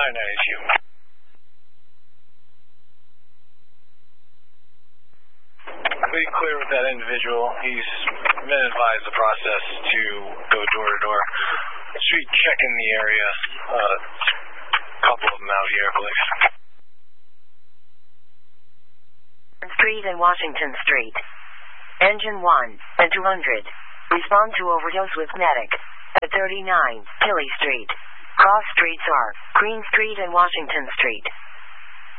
that issue. Pretty clear with that individual. He's been advised the process to go door to door. Street checking the area. A couple of them out here, I believe. Street and Washington Street. Engine 1 and 200. Respond to overdose with medic. At 39, Tilly Street. Cross streets are Green Street and Washington Street.